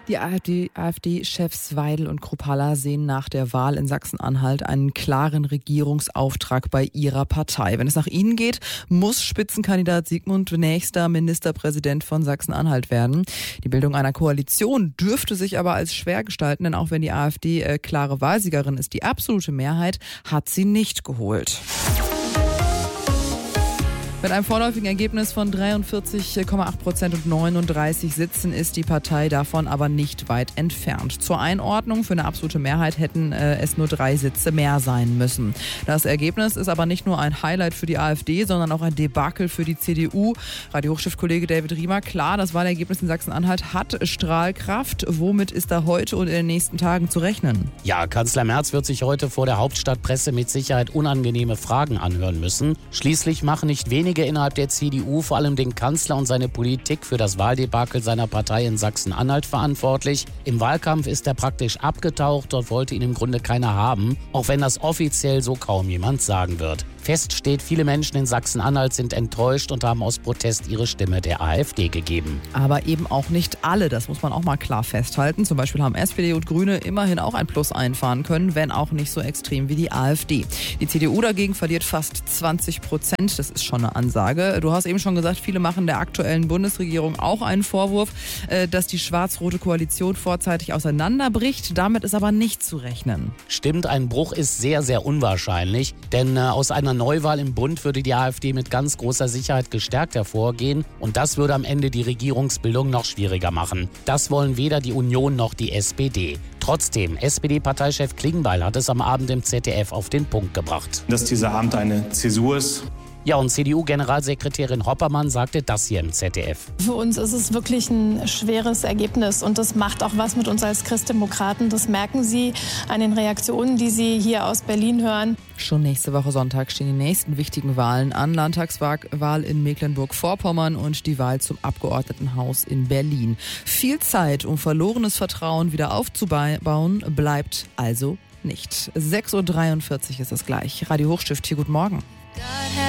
Die AfD-Chefs Weidel und Kruppalla sehen nach der Wahl in Sachsen-Anhalt einen klaren Regierungsauftrag bei ihrer Partei. Wenn es nach ihnen geht, muss Spitzenkandidat Sigmund nächster Ministerpräsident von Sachsen-Anhalt werden. Die Bildung einer Koalition dürfte sich aber als schwer gestalten, denn auch wenn die AfD klare Wahlsiegerin ist, die absolute Mehrheit hat sie nicht geholt. Mit einem vorläufigen Ergebnis von 43,8% und 39 Sitzen ist die Partei davon aber nicht weit entfernt. Zur Einordnung: für eine absolute Mehrheit hätten es nur 3 Sitze mehr sein müssen. Das Ergebnis ist aber nicht nur ein Highlight für die AfD, sondern auch ein Debakel für die CDU. Radio-Hochchefkollege David Riemer: klar, das Wahlergebnis in Sachsen-Anhalt hat Strahlkraft. Womit ist da heute und in den nächsten Tagen zu rechnen? Ja, Kanzler Merz wird sich heute vor der Hauptstadtpresse mit Sicherheit unangenehme Fragen anhören müssen. Schließlich machen nicht wenige innerhalb der CDU vor allem den Kanzler und seine Politik für das Wahldebakel seiner Partei in Sachsen-Anhalt verantwortlich. Im Wahlkampf ist er praktisch abgetaucht, dort wollte ihn im Grunde keiner haben, auch wenn das offiziell so kaum jemand sagen wird. Fest steht, viele Menschen in Sachsen-Anhalt sind enttäuscht und haben aus Protest ihre Stimme der AfD gegeben. Aber eben auch nicht alle, das muss man auch mal klar festhalten. Zum Beispiel haben SPD und Grüne immerhin auch ein Plus einfahren können, wenn auch nicht so extrem wie die AfD. Die CDU dagegen verliert fast 20%, das ist schon eine Ansage. Du hast eben schon gesagt, viele machen der aktuellen Bundesregierung auch einen Vorwurf, dass die schwarz-rote Koalition vorzeitig auseinanderbricht. Damit ist aber nicht zu rechnen. Stimmt, ein Bruch ist sehr, sehr unwahrscheinlich, denn aus einer Neuwahl im Bund würde die AfD mit ganz großer Sicherheit gestärkt hervorgehen und das würde am Ende die Regierungsbildung noch schwieriger machen. Das wollen weder die Union noch die SPD. Trotzdem, SPD-Parteichef Klingbeil hat es am Abend im ZDF auf den Punkt gebracht. Dass dieser Abend eine Zäsur ist. Ja, und CDU-Generalsekretärin Hoppermann sagte das hier im ZDF. Für uns ist es wirklich ein schweres Ergebnis und das macht auch was mit uns als Christdemokraten. Das merken Sie an den Reaktionen, die Sie hier aus Berlin hören. Schon nächste Woche Sonntag stehen die nächsten wichtigen Wahlen an. Landtagswahl in Mecklenburg-Vorpommern und die Wahl zum Abgeordnetenhaus in Berlin. Viel Zeit, um verlorenes Vertrauen wieder aufzubauen, bleibt also nicht. 6:43 Uhr ist es gleich. Radio Hochstift hier, guten Morgen.